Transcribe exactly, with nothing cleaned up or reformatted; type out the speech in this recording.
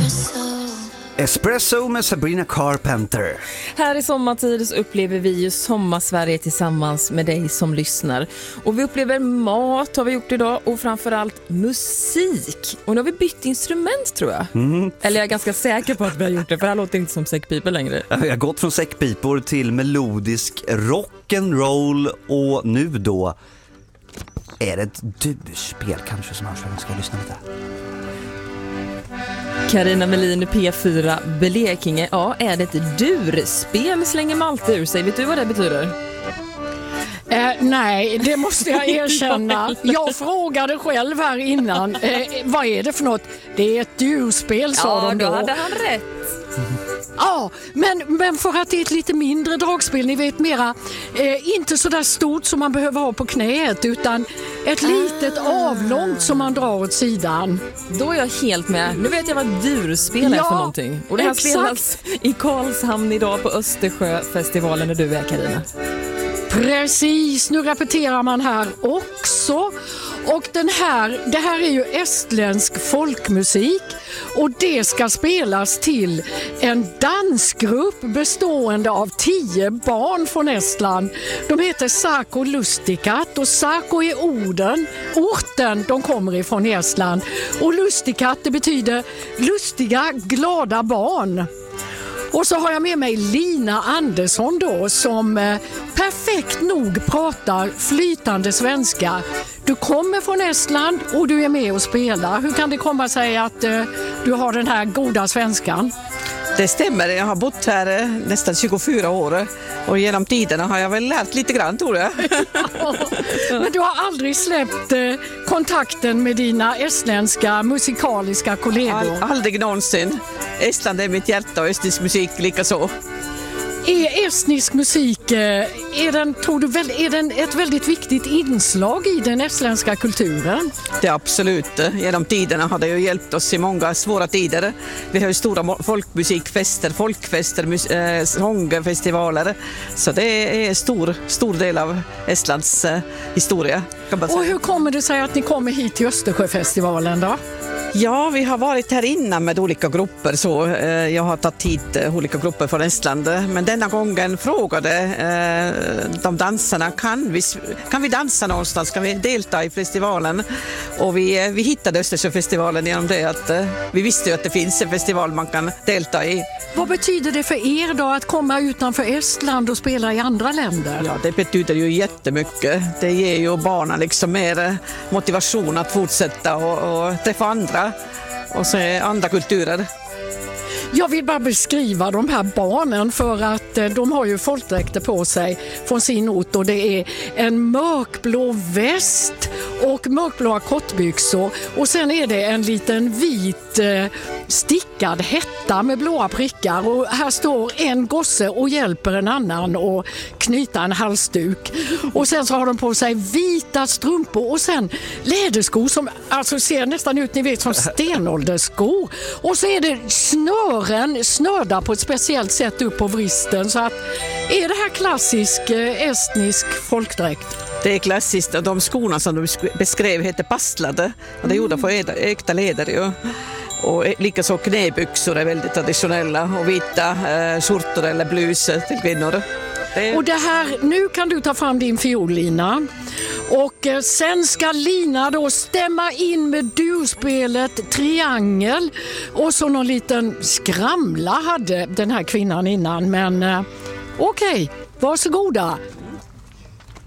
Espresso med Sabrina Carpenter. Här i sommartid så upplever vi ju Sommarsverige tillsammans med dig som lyssnar. Och vi upplever mat har vi gjort idag och framförallt musik. Och nu har vi bytt instrument tror jag. Mm. Eller jag är ganska säker på att vi har gjort det, för det här låter inte som säckpipor längre. Vi har gått från säckpipor till melodisk rock'n'roll och nu då är det ett durspel kanske som hörs. Vi ska lyssna lite. Carina Melin, P fyra, Blekinge. Ja, är det ett durspel slänger Malte ur sig? Vet du vad det betyder? Eh, nej, det måste jag erkänna. Jag frågade själv här innan. Eh, vad är det för något? Det är ett durspel, sa ja, de då. Ja, då hade han rätt. Ja, men, men för att det är ett lite mindre dragspel, ni vet mera, eh, inte så där stort som man behöver ha på knät, utan ett ah. litet avlångt som man drar åt sidan. Då är jag helt med. Nu vet jag vad durspel är ja, för någonting. Och det här exakt. Spelas i Karlshamn idag på Östersjöfestivalen när du är, Carina. Precis, nu repeterar man här också. Och den här, det här är ju estländsk folkmusik och det ska spelas till en dansgrupp bestående av tio barn från Estland. De heter Saako Lustikat och Saako är orden, orten de kommer ifrån i Estland. Och Lustikat det betyder lustiga, glada barn. Och så har jag med mig Lina Andersson då som eh, perfekt nog pratar flytande svenska. Du kommer från Estland och du är med och spelar. Hur kan det komma sig att eh, du har den här goda svenskan? Det stämmer, jag har bott här eh, nästan tjugofyra år och genom tiderna har jag väl lärt lite grann, tror jag. Ja, men du har aldrig släppt eh, kontakten med dina estländska musikaliska kollegor? All, aldrig någonsin. Estland är mitt hjärta och estnisk musik lika så. Är estnisk musik, är den, tror du, är den ett väldigt viktigt inslag i den estländska kulturen? Det är absolut. Genom tiderna har det ju hjälpt oss i många svåra tider. Vi har ju stora folkmusikfester, folkfester, mus- äh, sångfestivaler. Så det är en stor, stor del av Estlands äh, historia. Kan man säga. Och hur kommer det sig att ni kommer hit till Östersjöfestivalen då? Ja, vi har varit här innan med olika grupper. Så, eh, jag har tagit hit eh, olika grupper från Estland. Men denna gången frågade eh, de dansarna, kan vi, kan vi dansa någonstans? Kan vi delta i festivalen? Och vi, vi hittade Östersjöfestivalen genom det att eh, vi visste ju att det finns en festival man kan delta i. Vad betyder det för er då att komma utanför Estland och spela i andra länder? Ja, det betyder ju jättemycket. Det ger ju barnen liksom mer motivation att fortsätta och, och träffa andra. Och så andra kulturer. Jag vill bara beskriva de här barnen för att de har ju folkdräkter på sig från sin ort och det är en mörkblå väst och mörkblåa kortbyxor och sen är det en liten vit stickad hätta med blåa prickar och här står en gosse och hjälper en annan att knyta en halsduk och sen så har de på sig vita strumpor och sen läderskor som alltså ser nästan ut, ni vet, som stenåldersskor och så är det snör snörda på ett speciellt sätt upp på vristen. Så att, är det här klassisk eh, estnisk folkdräkt? Det är klassiskt och de skorna som du beskrev heter passlade och det är gjorda för äkta leder ju. Och likaså knäbyxor är väldigt traditionella och vita eh, skjortor eller bluser till kvinnor. Det... Och det här, nu kan du ta fram din fiol, Lina. Och eh, sen ska Lina då stämma in med durspelet Triangel. Och så någon liten skramla hade den här kvinnan innan. Men eh, okej, okay, varsågoda.